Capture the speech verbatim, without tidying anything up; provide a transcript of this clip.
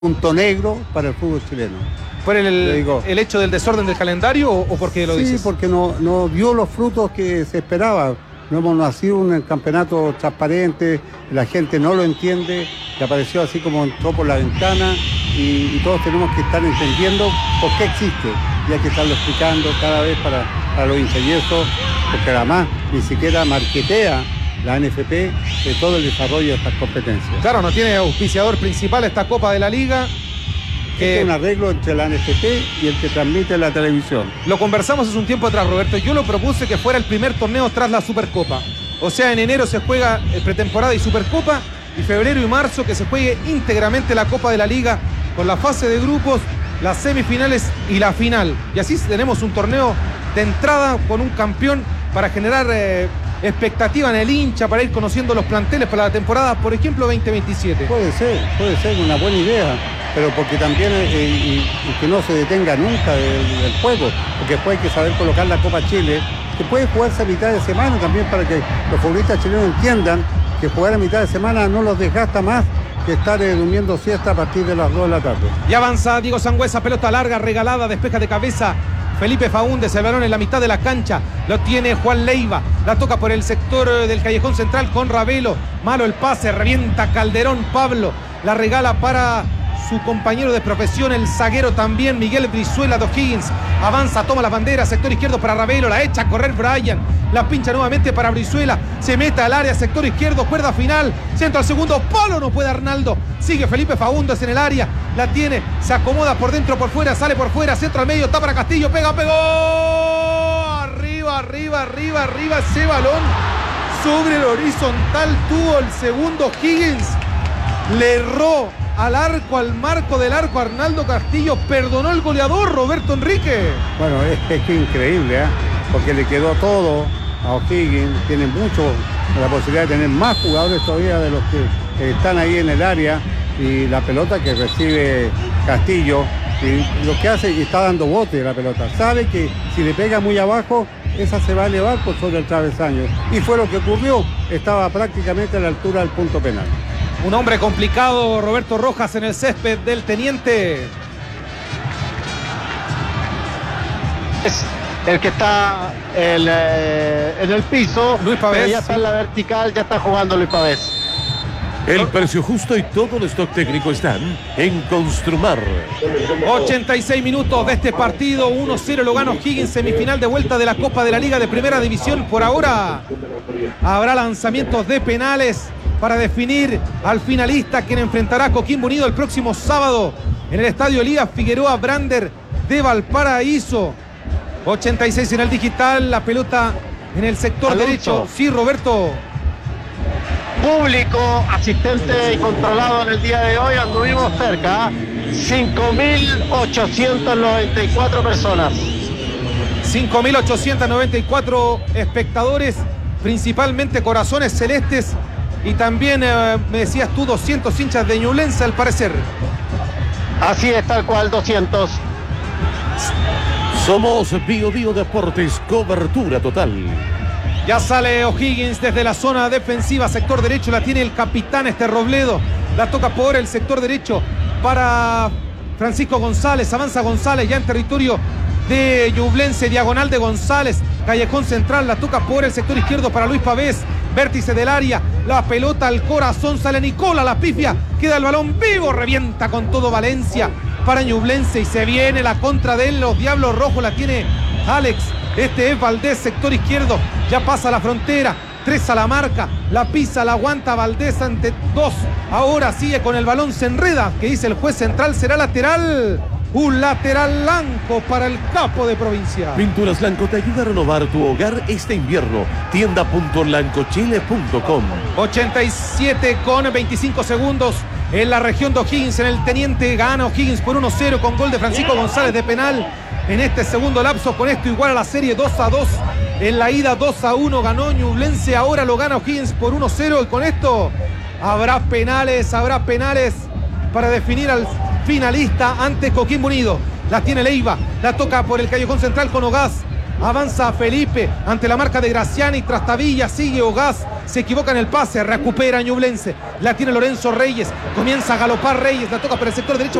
punto negro para el fútbol chileno. ¿Por el, digo, el hecho del desorden del calendario o, o por qué lo sí, dices? Sí, porque no, no dio los frutos que se esperaba. No hemos nacido en un campeonato transparente, la gente no lo entiende, que apareció así como entró por la ventana y, y todos tenemos que estar entendiendo por qué existe. Y hay que estarlo explicando cada vez para, para los hinchayezos, porque además ni siquiera marketea la N F P de todo el desarrollo de estas competencias. Claro, no tiene auspiciador principal esta Copa de la Liga. Que es un arreglo entre la N F P y el que transmite la televisión. Lo conversamos hace un tiempo atrás, Roberto. Yo lo propuse que fuera el primer torneo tras la Supercopa. O sea, en enero se juega pretemporada y Supercopa, y febrero y marzo que se juegue íntegramente la Copa de la Liga con la fase de grupos, las semifinales y la final. Y así tenemos un torneo de entrada con un campeón para generar eh, expectativa en el hincha, para ir conociendo los planteles para la temporada, por ejemplo, veinte veintisiete. Puede ser, puede ser una buena idea, pero porque también eh, y, y que no se detenga nunca del, del juego, porque después hay que saber colocar la Copa Chile, que puede jugarse a mitad de semana también, para que los futbolistas chilenos entiendan que jugar a mitad de semana no los desgasta más que estar eh, durmiendo siesta a partir de las dos de la tarde. Y avanza Diego Sangüesa, pelota larga, regalada, despeja de cabeza Felipe Faúndez, el balón en la mitad de la cancha, lo tiene Juan Leiva, la toca por el sector del callejón central con Ravelo, malo el pase, revienta Calderón Pablo, la regala para su compañero de profesión, el zaguero también, Miguel Brizuela de O'Higgins, avanza, toma la bandera, sector izquierdo para Ravelo, la echa a correr Brian, la pincha nuevamente para Brizuela, se mete al área, sector izquierdo, cuerda final, centro al segundo palo, no puede Arnaldo, sigue Felipe Faúndez en el área, la tiene, se acomoda por dentro, por fuera, sale por fuera, centro al medio, está para Castillo, pega, pegó, arriba, arriba, arriba, arriba, ese balón sobre el horizontal, tuvo el segundo Higgins, le erró al arco, al marco del arco Arnaldo Castillo, perdonó el goleador Roberto Enrique. Bueno, es, es que increíble, ¿eh? Porque le quedó todo a O'Higgins, tiene mucho, la posibilidad de tener más jugadores todavía de los que eh, están ahí en el área, y la pelota que recibe Castillo, y lo que hace, y está dando bote la pelota, sabe que si le pega muy abajo, esa se va a elevar por sobre el travesaño, y fue lo que ocurrió, estaba prácticamente a la altura del punto penal. Un hombre complicado, Roberto Rojas, en el césped del Teniente. Es el que está el, eh, en el piso. Luis Pavés. Ya está en la vertical, ya está jugando Luis Pavés. El precio justo y todo el stock técnico están en Construmar. ochenta y seis minutos de este partido, uno cero lo gana O'Higgins, semifinal de vuelta de la Copa de la Liga de Primera División. Por ahora habrá lanzamientos de penales para definir al finalista, quien enfrentará a Coquimbo Unido el próximo sábado en el Estadio Elías Figueroa Brander de Valparaíso. ochenta y seis en el digital, la pelota en el sector Alonso. derecho. Sí, Roberto. Público, asistente y controlado en el día de hoy, anduvimos cerca, cinco mil ochocientas noventa y cuatro personas. cinco mil ochocientos noventa y cuatro espectadores, principalmente corazones celestes, y también, eh, me decías tú, doscientos hinchas de Ñublense al parecer. Así es, tal cual, doscientos. Somos Bio Bio Deportes, cobertura total. Ya sale O'Higgins desde la zona defensiva, sector derecho, la tiene el capitán este Robledo, la toca por el sector derecho para Francisco González, avanza González ya en territorio de Ñublense, diagonal de González, callejón central, la toca por el sector izquierdo para Luis Pavés, vértice del área, la pelota al corazón, sale Nicola, la pifia, queda el balón vivo, revienta con todo Valencia para Ñublense y se viene la contra de él, los Diablos Rojos, la tiene Alex, este es Valdés, sector izquierdo, ya pasa la frontera, tres a la marca, la pisa, la aguanta Valdés ante dos, ahora sigue con el balón, se enreda, que dice el juez central, será lateral. Un lateral blanco para el capo de provincia. Pinturas Blanco te ayuda a renovar tu hogar este invierno. tienda punto blancochile punto com. ochenta y siete con veinticinco segundos en la región de O'Higgins, en el Teniente, gana O'Higgins por uno cero con gol de Francisco González de penal. En este segundo lapso, con esto igual a la serie dos a dos. En la ida dos a uno ganó Ñublense, ahora lo gana O'Higgins por uno cero y con esto habrá penales, habrá penales para definir al finalista ante Coquimbo Unido. La tiene Leiva, la toca por el callejón central con Ogaz, avanza Felipe ante la marca de Graciani, Trastavilla, sigue Ogaz, Se equivoca en el pase. Recupera Ñublense. La tiene Lorenzo Reyes. Comienza a galopar Reyes. La toca por el sector derecho.